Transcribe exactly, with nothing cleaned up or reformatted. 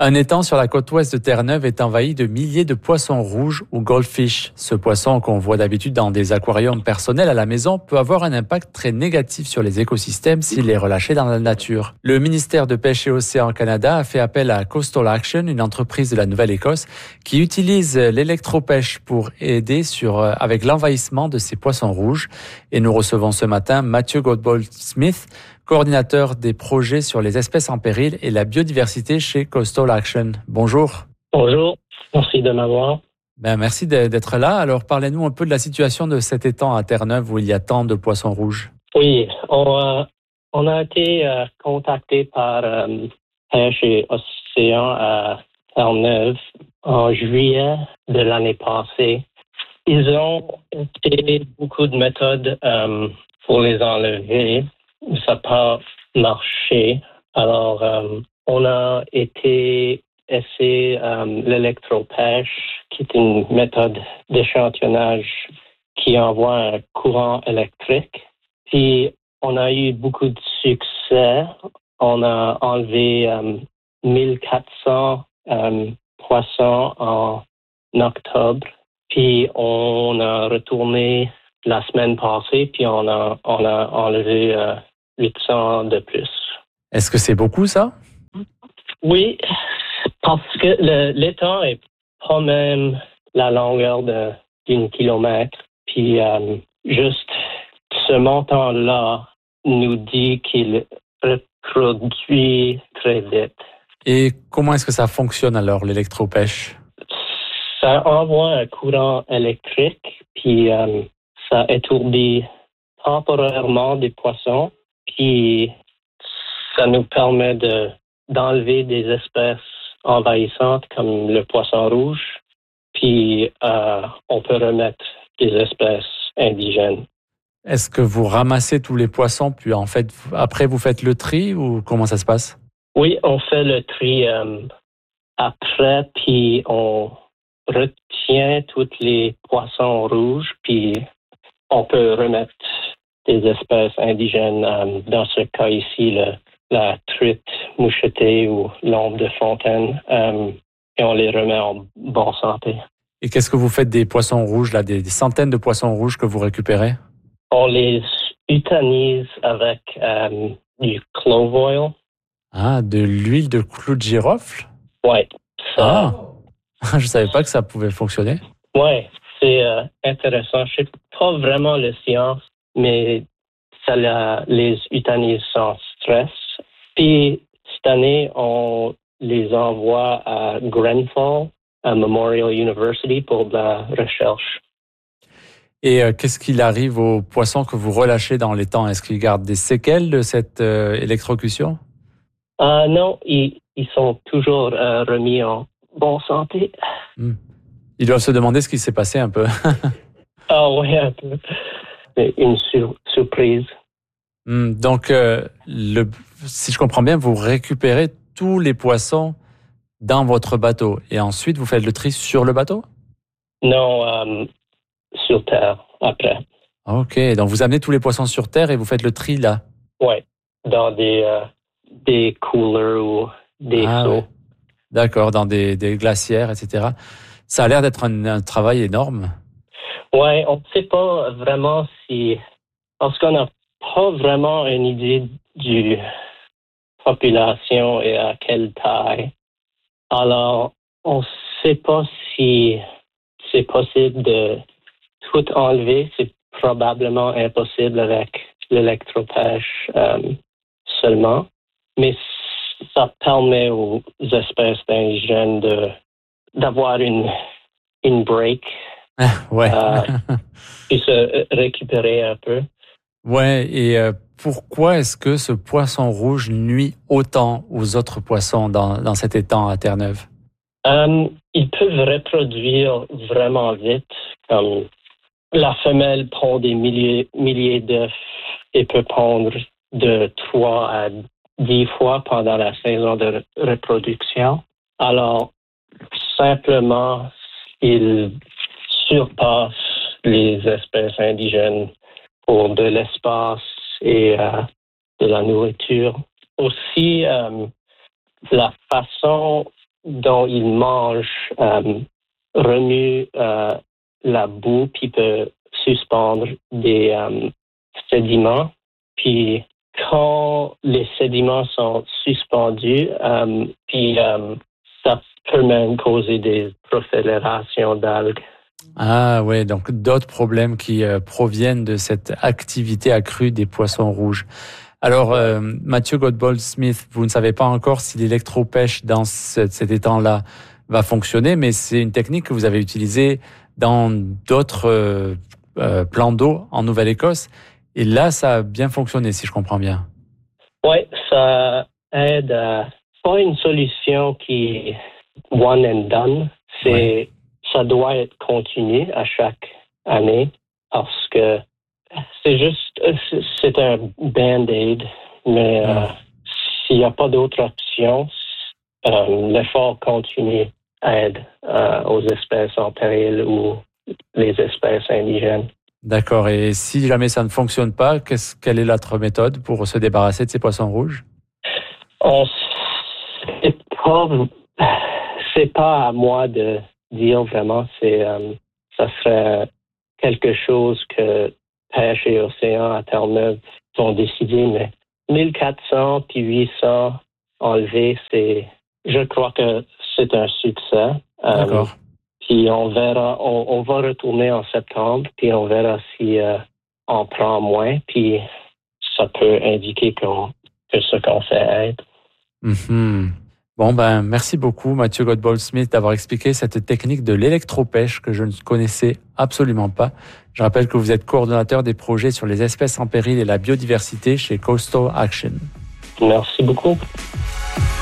Un étang sur la côte ouest de Terre-Neuve est envahi de milliers de poissons rouges ou goldfish. Ce poisson qu'on voit d'habitude dans des aquariums personnels à la maison peut avoir un impact très négatif sur les écosystèmes s'il est relâché dans la nature. Le ministère de Pêche et Océan Canada a fait appel à Coastal Action, une entreprise de la Nouvelle-Écosse, qui utilise l'électropêche pour aider sur, avec l'envahissement de ces poissons rouges. Et nous recevons ce matin Mathieu Godbold-Smith, coordinateur des projets sur les espèces en péril et la biodiversité chez Coastal Action. Bonjour. Bonjour, merci de m'avoir. Ben, merci d'être là. Alors, parlez-nous un peu de la situation de cet étang à Terre-Neuve où il y a tant de poissons rouges. Oui, on, euh, on a été euh, contacté par euh, Pêche et Océan à Terre-Neuve en juillet de l'année passée. Ils ont essayé beaucoup de méthodes euh, pour les enlever. Ça n'a pas marché. Alors, euh, on a été essayer euh, l'électropêche, qui est une méthode d'échantillonnage qui envoie un courant électrique. Puis, on a eu beaucoup de succès. On a enlevé euh, mille quatre cents euh, poissons en octobre. Puis, on a retourné la semaine passée, puis on a, on a enlevé euh, huit cents de plus. Est-ce que c'est beaucoup, ça? Oui, parce que le, l'étang est pas même la longueur de, d'une kilomètre. Puis, euh, juste ce montant-là nous dit qu'il reproduit très vite. Et comment est-ce que ça fonctionne alors, l'électropêche? Ça envoie un courant électrique, puis euh, ça étourdit temporairement des poissons, puis ça nous permet de, d'enlever des espèces envahissantes comme le poisson rouge, puis euh, on peut remettre des espèces indigènes. Est-ce que vous ramassez tous les poissons, puis en fait, après vous faites le tri ou comment ça se passe? Oui, on fait le tri euh, après, puis on retient tous les poissons rouges, puis on peut remettre des espèces indigènes. Euh, dans ce cas ici, le, la truite mouchetée ou l'ombre de fontaine, euh, et on les remet en bonne santé. Et qu'est-ce que vous faites des poissons rouges, là, des, des centaines de poissons rouges que vous récupérez? On les euthanise avec euh, du clove oil. Ah, de l'huile de clou de girofle? Oui. Ah, je savais pas que ça pouvait fonctionner. Oui, c'est euh, intéressant. Je sais pas vraiment la science, mais ça la, les euthanise sans stress. Puis cette année, on les envoie à Grenfell, à Memorial University, pour de la recherche. Et euh, qu'est-ce qu'il arrive aux poissons que vous relâchez dans l'étang? Est-ce qu'ils gardent des séquelles de cette euh, électrocution? Euh, non, ils, ils sont toujours euh, remis en bonne santé. Hmm. Ils doivent se demander ce qui s'est passé un peu. Ah oui, un peu. C'est une sur- surprise. Hmm. Donc, euh, le, si je comprends bien, vous récupérez tous les poissons dans votre bateau et ensuite vous faites le tri sur le bateau? Non, euh, sur Terre, après. Ok, donc vous amenez tous les poissons sur Terre et vous faites le tri là? Oui, dans des, euh, des coolers ou des Ah, seaux. ouais. D'accord, dans des, des glacières, et cetera. Ça a l'air d'être un, un travail énorme. Oui, on ne sait pas vraiment si... Parce qu'on n'a pas vraiment une idée du population et à quelle taille. Alors, on ne sait pas si c'est possible de tout enlever. C'est probablement impossible avec l'électropêche euh, seulement. Mais ça permet aux espèces indigènes de, d'avoir une, une break Ouais. euh, et se récupérer un peu. Ouais, et euh, pourquoi est-ce que ce poisson rouge nuit autant aux autres poissons dans, dans cet étang à Terre-Neuve? Um, ils peuvent reproduire vraiment vite. Comme la femelle pond des milliers, milliers d'œufs et peut pondre de trois à dix fois pendant la saison de reproduction. Alors, simplement, ils surpassent les espèces indigènes pour de l'espace et euh, de la nourriture. Aussi, euh, la façon dont ils mangent euh, remue euh, la boue puis peut suspendre des euh, sédiments. Puis quand les sédiments sont suspendus, euh, puis euh, ça peut même causer des proliférations d'algues. Ah ouais, donc d'autres problèmes qui euh, proviennent de cette activité accrue des poissons rouges. Alors, euh, Mathieu Godbold-Smith, vous ne savez pas encore si l'électropêche dans ce, cet étang-là va fonctionner, mais c'est une technique que vous avez utilisée dans d'autres euh, euh, plans d'eau en Nouvelle-Écosse. Et là, ça a bien fonctionné, si je comprends bien. Oui, ça aide à pas une solution qui est one and done. C'est, ouais. Ça doit être continu à chaque année parce que c'est juste, c'est un band-aid, mais mmh. euh, s'il n'y a pas d'autre option, euh, l'effort continu aide euh, aux espèces en péril ou les espèces indigènes. D'accord. Et si jamais ça ne fonctionne pas, qu'est-ce, quelle est l'autre méthode pour se débarrasser de ces poissons rouges? On, c'est pas, c'est pas à moi de dire vraiment. C'est, euh, ça serait quelque chose que Pêche et Océan à Terre-Neuve ont décidé, mais mille quatre cents puis huit cents enlevés, c'est, je crois que c'est un succès. D'accord. Euh, puis on verra, on, on va retourner en septembre, puis on verra si euh, on prend moins, puis ça peut indiquer qu'on, que ce qu'on fait aide. Mm-hmm. Bon, ben, merci beaucoup, Mathieu Godbold-Smith, d'avoir expliqué cette technique de l'électropêche que je ne connaissais absolument pas. Je rappelle que vous êtes coordonnateur des projets sur les espèces en péril et la biodiversité chez Coastal Action. Merci beaucoup.